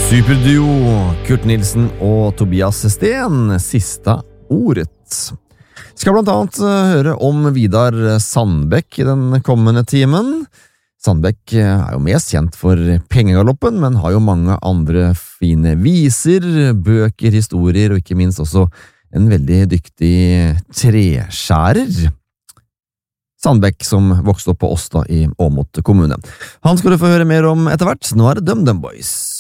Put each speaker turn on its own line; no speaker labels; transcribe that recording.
Superduo Kurt Nilsen og Tobias Sten, sista ordet. Skal blant annet høre om Vidar Sandbekk i den kommende timen. Sandbekk er jo mest kjent for Pengegaloppen, men har jo mange andre fine viser, bøker, historier og ikke minst også en veldig dyktig treskjærer. Sandbekk som vokste opp på Åsta i Åmot kommune. Han skal du få høre mer om etter hvert. Nå er det DumDum Boys.